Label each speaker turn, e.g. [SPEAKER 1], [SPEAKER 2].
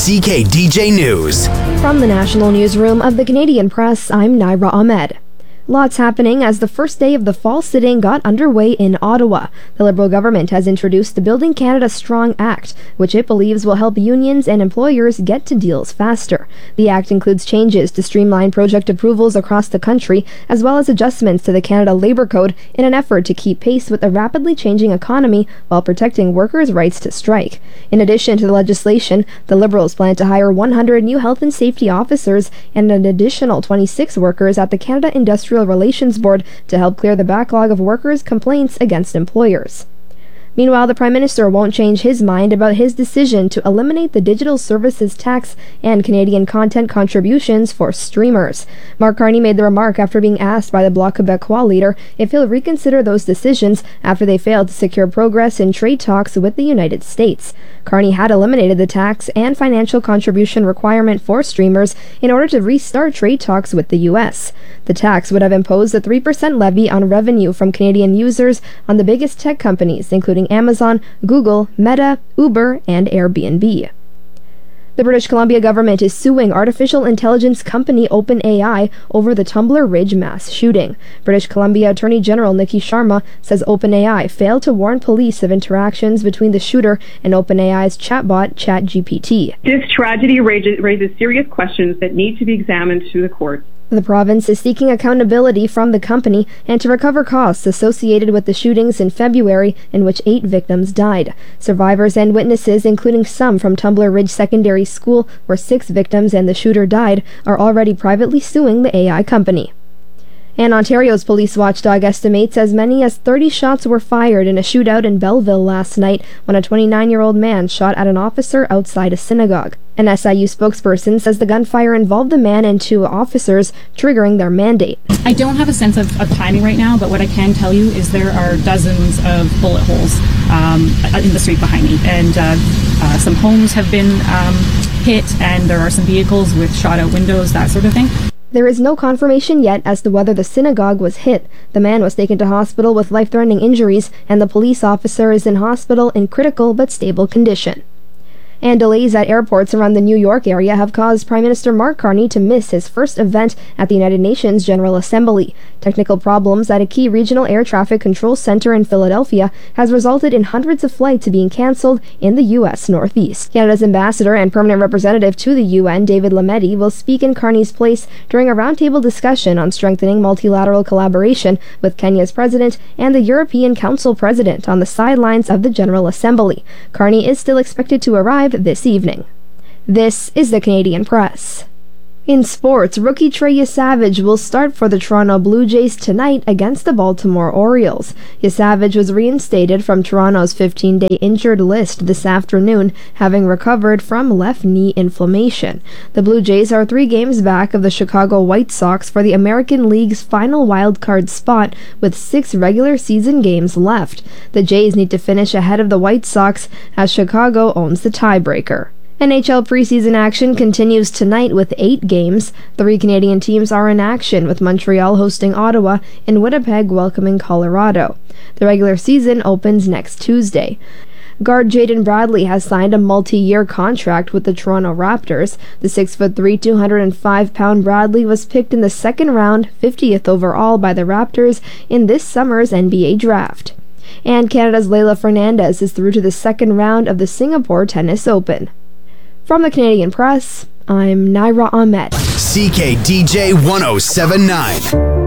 [SPEAKER 1] CKDJ News.
[SPEAKER 2] From the National Newsroom of the Canadian Press, I'm Naira Ahmed. Lots happening as the first day of the fall sitting got underway in Ottawa. The Liberal government has introduced the Building Canada Strong Act, which it believes will help unions and employers get to deals faster. The act includes changes to streamline project approvals across the country, as well as adjustments to the Canada Labour Code in an effort to keep pace with a rapidly changing economy while protecting workers' rights to strike. In addition to the legislation, the Liberals plan to hire 100 new health and safety officers and an additional 26 workers at the Canada Industrial Relations Board to help clear the backlog of workers' complaints against employers. Meanwhile, the Prime Minister won't change his mind about his decision to eliminate the digital services tax and Canadian content contributions for streamers. Mark Carney made the remark after being asked by the Bloc Québécois leader if he'll reconsider those decisions after they failed to secure progress in trade talks with the United States. Carney had eliminated the tax and financial contribution requirement for streamers in order to restart trade talks with the U.S. The tax would have imposed a 3% levy on revenue from Canadian users on the biggest tech companies, including Amazon, Google, Meta, Uber, and Airbnb. The British Columbia government is suing artificial intelligence company OpenAI over the Tumbler Ridge mass shooting. British Columbia Attorney General Nikki Sharma says OpenAI failed to warn police of interactions between the shooter and OpenAI's chatbot ChatGPT.
[SPEAKER 3] This tragedy raises serious questions that need to be examined through the courts.
[SPEAKER 2] The province is seeking accountability from the company and to recover costs associated with the shootings in February in which 8 victims died. Survivors and witnesses, including some from Tumbler Ridge Secondary School, where 6 victims and the shooter died, are already privately suing the AI company. And Ontario's police watchdog estimates as many as 30 shots were fired in a shootout in Belleville last night when a 29-year-old man shot at an officer outside a synagogue. An SIU spokesperson says the gunfire involved the man and 2 officers, triggering their mandate.
[SPEAKER 4] I don't have a sense of timing right now, but what I can tell you is there are dozens of bullet holes in the street behind me, and some homes have been hit, and there are some vehicles with shot-out windows, that sort of thing.
[SPEAKER 2] There is no confirmation yet as to whether the synagogue was hit. The man was taken to hospital with life-threatening injuries, and the police officer is in hospital in critical but stable condition. And delays at airports around the New York area have caused Prime Minister Mark Carney to miss his first event at the United Nations General Assembly. Technical problems at a key regional air traffic control center in Philadelphia has resulted in hundreds of flights being cancelled in the U.S. Northeast. Canada's ambassador and permanent representative to the UN, David Lametti, will speak in Carney's place during a roundtable discussion on strengthening multilateral collaboration with Kenya's president and the European Council president on the sidelines of the General Assembly. Carney is still expected to arrive this evening. This is the Canadian Press. In sports, rookie Trey Yesavage will start for the Toronto Blue Jays tonight against the Baltimore Orioles. Yesavage was reinstated from Toronto's 15-day injured list this afternoon, having recovered from left knee inflammation. The Blue Jays are 3 games back of the Chicago White Sox for the American League's final wildcard spot with 6 regular season games left. The Jays need to finish ahead of the White Sox as Chicago owns the tiebreaker. NHL preseason action continues tonight with 8 games. 3 Canadian teams are in action, with Montreal hosting Ottawa and Winnipeg welcoming Colorado. The regular season opens next Tuesday. Guard Jaden Bradley has signed a multi-year contract with the Toronto Raptors. The 6'3", 205-pound Bradley was picked in the second round, 50th overall by the Raptors in this summer's NBA draft. And Canada's Leylah Fernandez is through to the second round of the Singapore Tennis Open. From the Canadian Press, I'm Naira Ahmed.
[SPEAKER 1] CKDJ 1079.